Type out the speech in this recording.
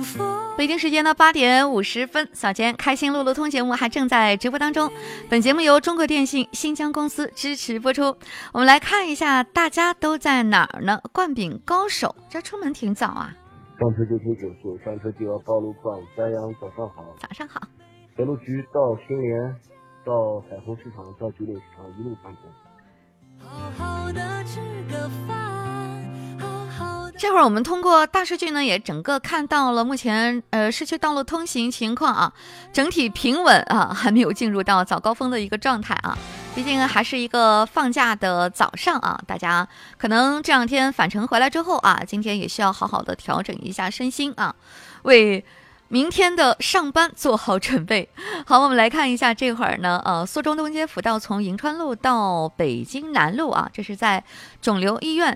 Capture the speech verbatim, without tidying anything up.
北京时间的八点五十分，小钱开心路路通节目还正在直播当中。本节目由中国电信新疆公司支持播出。我们来看一下大家都在哪儿呢？灌饼高手，这出门挺早啊。 上车就听九速，上车就要报路况。佳阳早上好。 早上好。 铁路局到新联，到彩虹市场，到九岭市场一路畅通。 好好的吃个饭，好好的。 这会儿我们通过大数据呢，也整个看到了目前呃市区道路通行情况啊，整体平稳啊，还没有进入到早高峰的一个状态啊。毕竟还是一个放假的早上啊，大家可能这两天返程回来之后啊，今天也需要好好的调整一下身心啊，为明天的上班做好准备。好，我们来看一下这会儿呢，呃，苏州东街辅道从银川路到北京南路啊，这是在肿瘤医院